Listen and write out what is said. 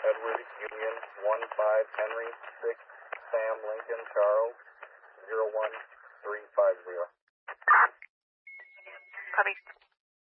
Edward Union 15 Henry 6 Sam Lincoln Charles 01350.